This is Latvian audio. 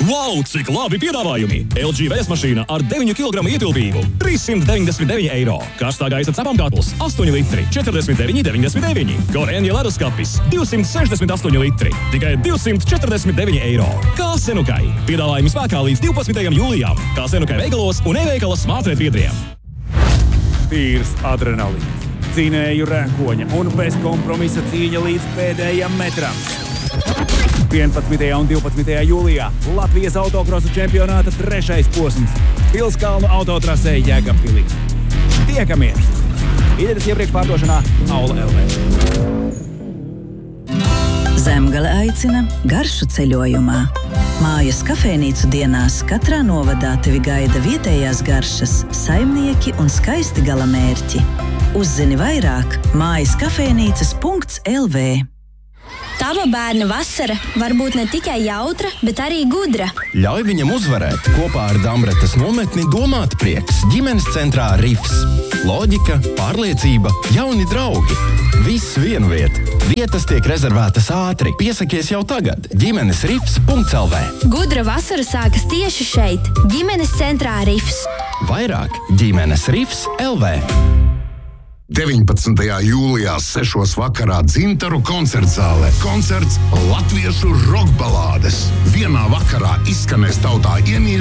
Wow, cik labi piedāvājumi! LG vēsmašīna ar 9 kg ietilpību – 399 eiro. Karstā gaisa cepamkatls – 8 litri – 49,99. Gorenja leduskapis – 268 litri – tikai 249 eiro. Kā Senukai. Piedāvājumi spēkā līdz 12. jūlijām. Kā Senukai veikalos un e-veikala smartphone biedriem. Tīrs adrenalīns, cīnēju rēkoņa un bez kompromisa cīņa līdz pēdējam metram. 11. un 12. jūlijā Latvijas autokrosu čempionāta 3. posms Pilskalnu autotrasē Jēkabpilī. Tiekamies! Biļetes iepriekš pārdošanā Aula LV. Zemgale aicina garšu ceļojumā. Mājas kafejnīcu dienās katrā novadā tevi gaida vietējās garšas, saimnieki un skaisti galamērķi. Uzzini vairāk mājaskafejnīcas.lv. Tava bērna vasara var būt ne tikai jautra, bet arī gudra. Ļauj viņam uzvarēt. Kopā ar Damretes nometni domāt prieks. Ģimenes centrā Rifs. Loģika, pārliecība, jauni draugi. Viss vienviet. Vietas tiek rezervētas ātri. Piesakies jau tagad. ģimenesrifs.lv. Gudra vasara sākas tieši šeit. Ģimenes centrā Rifs. Vairāk ģimenesrifs.lv. 19. jūlijā 6. vakarā Dzintaru koncertzālē. Koncerts Latviešu rokbalādes. Vienā vakarā izskanēs tautā iemīļotāji